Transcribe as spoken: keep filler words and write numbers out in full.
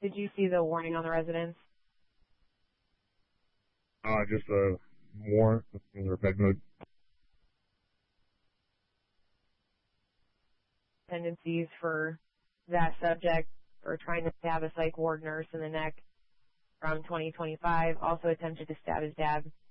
Did you see the warning on the residence? Uh, just a warrant in their bed mode. Tendencies for that subject for trying to stab a psych ward nurse in the neck from twenty twenty-five. Also attempted to stab his dad